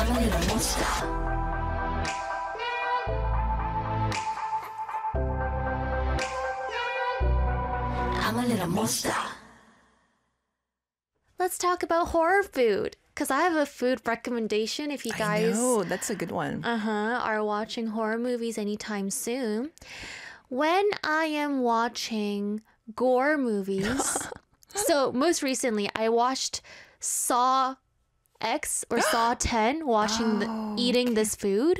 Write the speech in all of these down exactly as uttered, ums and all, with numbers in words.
I'm a little monster. I'm a little monster. Let's talk about horror food. Because I have a food recommendation if you guys I know, that's a good one. uh-huh, are watching horror movies anytime soon. When I am watching gore movies, so most recently I watched Saw X or Saw ten, watching the, Oh, eating this food.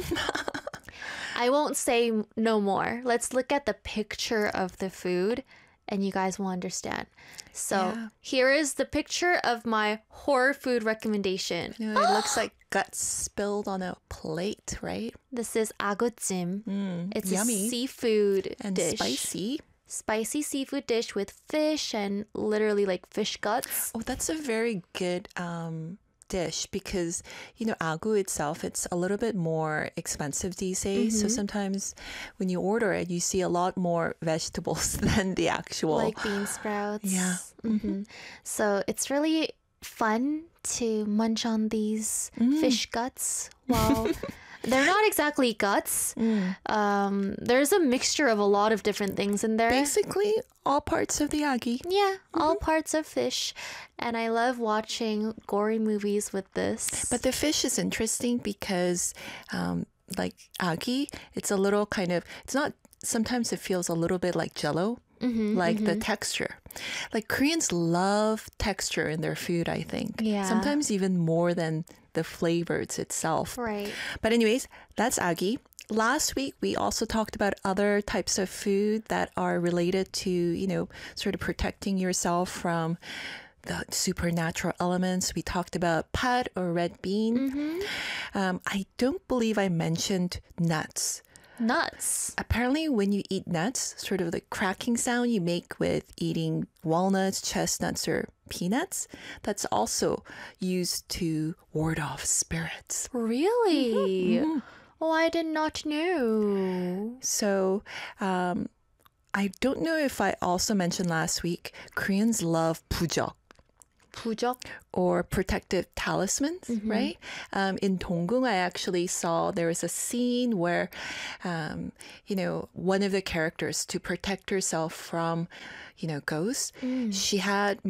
I won't say m- no more. Let's look at the picture of the food and you guys will understand. So Yeah. here is the picture of my horror food recommendation. You know, it looks like guts spilled on a plate, right? This is agochim. Mm, It's yummy a seafood and dish. spicy. Spicy seafood dish with fish and literally like fish guts. Oh, that's a very good um, dish because, you know, agu itself, it's a little bit more expensive these days. So sometimes when you order it, you see a lot more vegetables than the actual. Like bean sprouts. Yeah. hmm So it's really fun to munch on these Mm. fish guts while they're not exactly guts. Mm. Um, there's a mixture of a lot of different things in there. Basically, all parts of the agi. Yeah, all Mm-hmm. parts of fish. And I love watching gory movies with this. But the fish is interesting because, um, like agi, it's a little kind of, it's not, sometimes it feels a little bit like jello. Mhm, like the mhm. texture. Like Koreans love texture in their food, I think. Yeah. Sometimes even more than the flavors itself. Right. But anyways, that's agi. Last week, we also talked about other types of food that are related to, you know, sort of protecting yourself from the supernatural elements. We talked about pat or red bean. Mm-hmm. Um, I don't believe I mentioned nuts. Nuts. Apparently, when you eat nuts, sort of the cracking sound you make with eating walnuts, chestnuts, or peanuts, that's also used to ward off spirits. Really? Mhm. Oh, I did not know. So, um, I don't know if I also mentioned last week, Koreans love 부적. 부적? Or protective talismans, right? Um, in Donggung, I actually saw there was a scene where, um, you know, one of the characters to protect herself from, you know, ghosts, she had